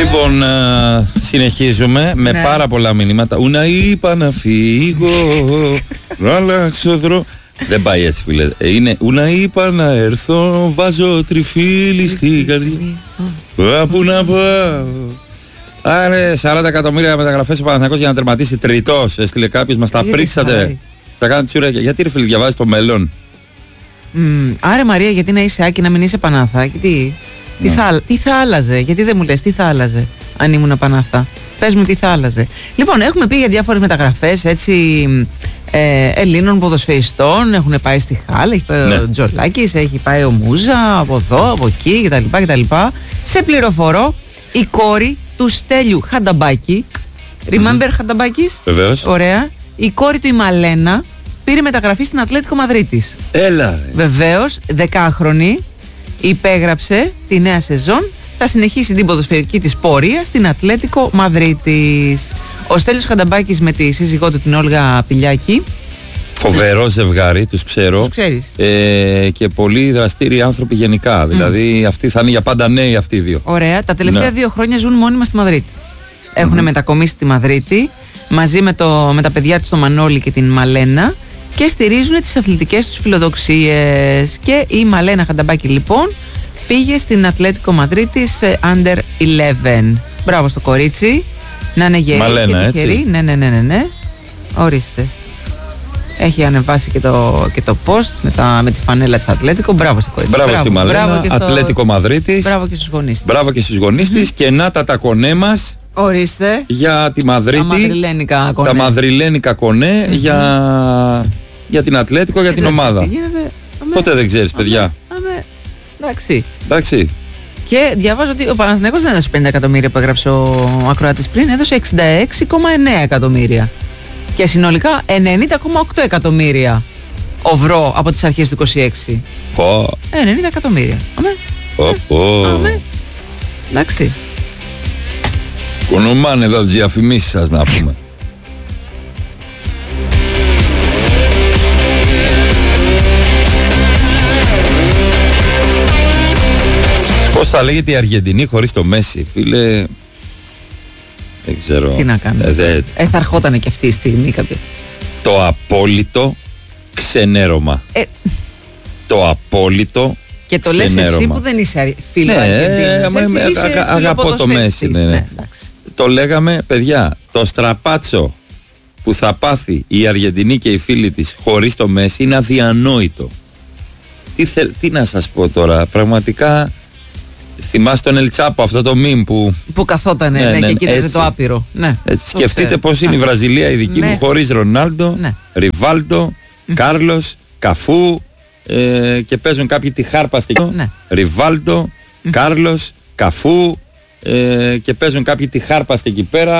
Λοιπόν, συνεχίζουμε με πάρα πολλά μηνύματα. Ούνα είπα να φύγω, να αλλάξω δρόμο. Δεν πάει έτσι, φίλε. Είναι ούνα είπα να έρθω, βάζω τριφύλι στην καρδιά. Πού να πάω. Άρε, 40 εκατομμύρια μεταγραφές ο Παναθηναϊκός για να τερματίσει τριτός. Έστειλε κάποιος, μας τα πρίξατε. Θα κάνετε τσουρέκια. Γιατί ρε φίλε, διαβάζεις το μέλλον. Άρα Μαρία, γιατί να είσαι Άκη, να μην είσαι Πανάθα. Τι θα άλλαζε, γιατί δεν μου λες τι θα άλλαζε αν ήμουν Πανάθα. Πες μου τι θα άλλαζε. Λοιπόν, έχουμε πει για διάφορες μεταγραφές έτσι, Ελλήνων ποδοσφαιριστών. Έχουν πάει στη Χάλ, έχει πάει ο Τζολάκης, έχει πάει ο Μούζα, από εδώ, από εκεί κτλ. Σε πληροφορώ, η κόρη του Στέλιου Χανταμπάκη, remember Χανταμπάκης? Βεβαίως. Ωραία. Η κόρη του η Μαλένα πήρε μεταγραφή στην Ατλέτικο Μαδρίτης. Έλα. Βεβαίως, 10χρονη, υπέγραψε τη νέα σεζόν, θα συνεχίσει την ποδοσφαιρική της πορεία στην Ατλέτικο Μαδρίτης. Ο Στέλιος Χανταμπάκης με τη σύζυγό του την Όλγα Πηλιάκη. Φοβερό ζευγάρι, τους ξέρω. Τους ξέρεις. Και πολύ δραστήριοι άνθρωποι γενικά. Δηλαδή αυτοί θα είναι για πάντα νέοι αυτοί οι δύο. Ωραία. Τα τελευταία 2 χρόνια ζουν μόνιμα στη Μαδρίτη. Έχουν μετακομίσει στη Μαδρίτη μαζί με τα παιδιά της, το Μανώλη και την Μαλένα, και στηρίζουν τις αθλητικές τους φιλοδοξίες. Και η Μαλένα Χανταμπάκη λοιπόν πήγε στην Ατλέτικο Μαδρίτης Under 11. Μπράβο στο κορίτσι. Να είναι γερή και τυχερή. Ναι. Ορίστε. Έχει ανεβάσει και το post με τη φανέλα της Ατλέτικο. Μπράβο στο κορίτσι. Μπράβο στη Μαλένα, Ατλέτικο Μαδρίτης. Μπράβο και στους γονείς της. Μπράβο και στους γονείς της. Και να τα κονέ μας. Ορίστε. Για τη Μαδρίτη. Τα μαδριλένικα κονέ για την Ατλέτικο, για την ομάδα. Ποτέ δεν ξέρεις, παιδιά. Εντάξει. Και διαβάζω ότι ο Παναθηναϊκός δεν έδωσε 50 εκατομμύρια που έγραψε ο ακροάτης πριν, έδωσε 66,9 εκατομμύρια. Και συνολικά 90,8 εκατομμύρια ευρώ από τις αρχές του 26. 90 εκατομμύρια. Αμέ. Εντάξει. Κονομάνε εδώ τις διαφημίσεις σας, να πούμε. Πώς θα λέγεται η Αργεντινή χωρίς το Μέση, φίλε? Δεν ξέρω. Τι να κάνουμε. Θα ερχότανε και αυτή η στιγμή κάποια. Το απόλυτο ξενέρωμα. Το απόλυτο και το λες εσύ που δεν είσαι φίλο Αργεντίνης. Αγαπώ το Μέση. Το λέγαμε, παιδιά, το στραπάτσο που θα πάθει η Αργεντινή και οι φίλοι της χωρίς το Μέση είναι αδιανόητο. Τι να σας πω τώρα, πραγματικά. Θυμάσαι τον Ελτσάπο, αυτό το μιμ που καθότανε και κοίταζε το άπειρο. Έτσι. Σκεφτείτε πώς είναι η Βραζιλία η δική μου χωρίς Ρονάλντο, Ριβάλντο, Κάρλος, Καφού, και παίζουν κάποιοι τη χάρπα στην Ριβάλντο, Κάρλος, Καφού, και παίζουν κάποιοι τη χάρπα εκεί πέρα.